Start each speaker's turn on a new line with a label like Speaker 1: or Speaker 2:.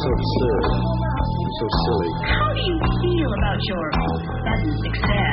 Speaker 1: absurd. So silly.
Speaker 2: How do you feel about your sudden success?